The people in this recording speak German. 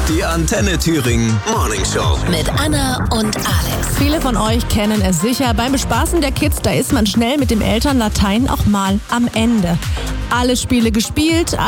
Die Antenne Thüringen Morning Show. Mit Anna und Alex. Viele von euch kennen es sicher. Beim Bespaßen der Kids, da ist man schnell mit dem Elternlatein auch mal am Ende. Alle Spiele gespielt,